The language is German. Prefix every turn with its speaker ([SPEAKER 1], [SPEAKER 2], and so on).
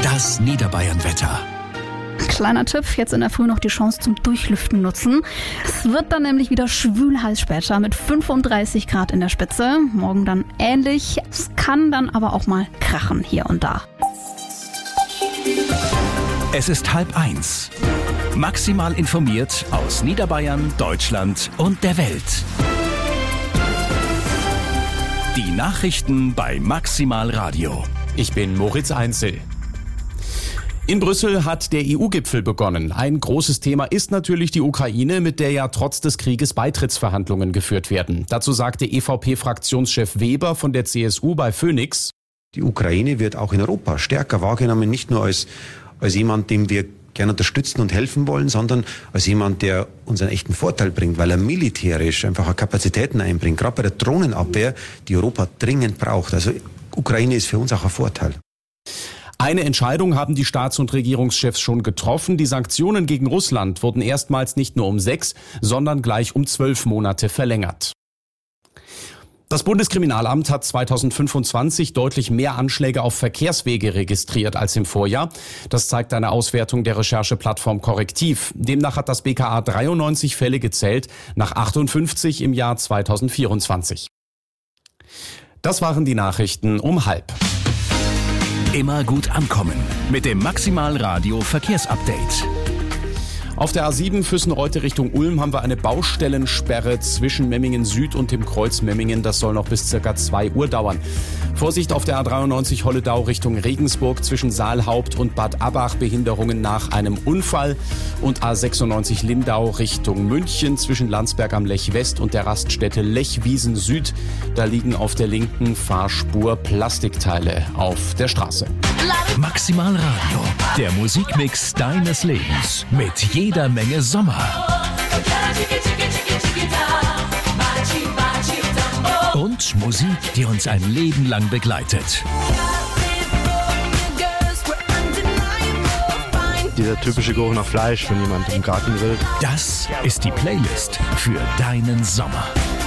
[SPEAKER 1] Das Niederbayern-Wetter.
[SPEAKER 2] Kleiner Tipp, jetzt in der Früh noch die Chance zum Durchlüften nutzen. Es wird dann nämlich wieder schwül heiß später mit 35 Grad in der Spitze. Morgen dann ähnlich. Es kann dann aber auch mal krachen hier und da.
[SPEAKER 1] Es ist 12:30. Maximal informiert aus Niederbayern, Deutschland und der Welt. Die Nachrichten bei Maximal Radio.
[SPEAKER 3] Ich bin Moritz Einzel. In Brüssel hat der EU-Gipfel begonnen. Ein großes Thema ist natürlich die Ukraine, mit der ja trotz des Krieges Beitrittsverhandlungen geführt werden. Dazu sagte EVP-Fraktionschef Weber von der CSU bei Phoenix:
[SPEAKER 4] Die Ukraine wird auch in Europa stärker wahrgenommen, nicht nur als jemand, dem wir gerne unterstützen und helfen wollen, sondern als jemand, der uns einen echten Vorteil bringt, weil er militärisch einfach Kapazitäten einbringt, gerade bei der Drohnenabwehr, die Europa dringend braucht. Also Ukraine ist für uns auch ein Vorteil.
[SPEAKER 3] Eine Entscheidung haben die Staats- und Regierungschefs schon getroffen. Die Sanktionen gegen Russland wurden erstmals nicht nur um 6, sondern gleich um 12 Monate verlängert. Das Bundeskriminalamt hat 2025 deutlich mehr Anschläge auf Verkehrswege registriert als im Vorjahr. Das zeigt eine Auswertung der Rechercheplattform Correctiv. Demnach hat das BKA 93 Fälle gezählt, nach 58 im Jahr 2024. Das waren die Nachrichten um 12:30.
[SPEAKER 1] Immer gut ankommen mit dem Maximal Radio Verkehrsupdate.
[SPEAKER 3] Auf der A7 Füssen-Reute Richtung Ulm haben wir eine Baustellensperre zwischen Memmingen Süd und dem Kreuz Memmingen. Das soll noch bis ca. 2 Uhr dauern. Vorsicht auf der A93 Holledau Richtung Regensburg zwischen Saalhaupt und Bad Abbach. Behinderungen nach einem Unfall. Und A96 Lindau Richtung München zwischen Landsberg am Lech West und der Raststätte Lechwiesen Süd. Da liegen auf der linken Fahrspur Plastikteile auf der Straße.
[SPEAKER 1] Maximal Radio, der Musikmix deines Lebens mit jeder Menge Sommer. Und Musik, die uns ein Leben lang begleitet.
[SPEAKER 5] Dieser typische Geruch nach Fleisch, wenn jemand im Garten grillt.
[SPEAKER 1] Das ist die Playlist für deinen Sommer.